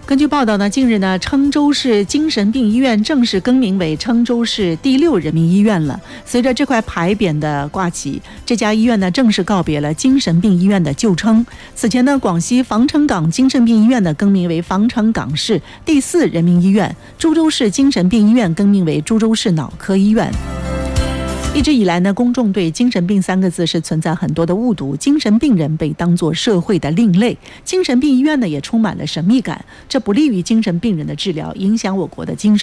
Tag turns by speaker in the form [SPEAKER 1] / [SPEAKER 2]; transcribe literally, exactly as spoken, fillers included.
[SPEAKER 1] 根据报道呢，近日呢，郴州市精神病医院正式更名为郴州市第六人民医院了。随着这块牌匾的挂起，这家医院呢正式告别了精神病医院的旧称。此前呢，广西防城港精神病医院呢更名为防城港市第四人民医院，株洲市精神病医院更名为株洲市脑科医院。一直以来呢，公众对精神病三个字是存在很多的误读，精神病人被当作社会的另类，精神病医院呢也充满了神秘感，这不利于精神病人的治疗，影响我国的精神